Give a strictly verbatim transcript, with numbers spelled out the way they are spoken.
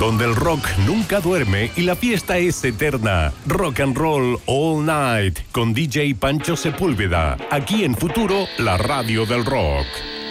donde el rock nunca duerme y la fiesta es eterna. Rock and Roll All Night con D J Pancho Sepúlveda, aquí en Futuro, la radio del rock.